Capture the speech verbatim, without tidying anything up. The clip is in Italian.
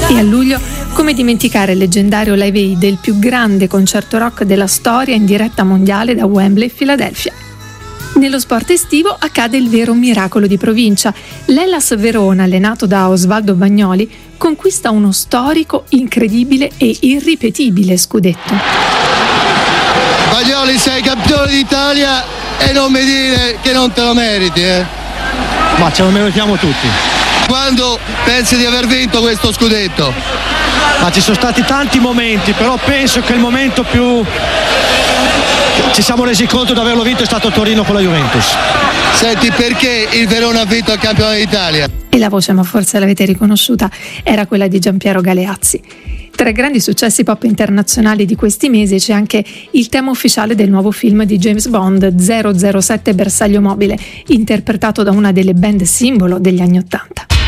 E a luglio, come dimenticare il leggendario Live Aid del più grande concerto rock della storia in diretta mondiale da Wembley, Philadelphia. Nello sport estivo accade il vero miracolo di provincia. L'Hellas Verona, allenato da Osvaldo Bagnoli, conquista uno storico, incredibile e irripetibile scudetto. Bagnoli, sei campione d'Italia e non mi dire che non te lo meriti, eh? Ma ce lo meritiamo tutti. Quando pensi di aver vinto questo scudetto? Ma ci sono stati tanti momenti, però penso che il momento più ci siamo resi conto di averlo vinto è stato Torino con la Juventus. Senti, perché il Verona ha vinto il campione d'Italia? E la voce, ma forse l'avete riconosciuta, era quella di Giampiero Galeazzi. Tra i grandi successi pop internazionali di questi mesi c'è anche il tema ufficiale del nuovo film di James Bond, zero zero sette Bersaglio Mobile, interpretato da una delle band simbolo degli anni Ottanta.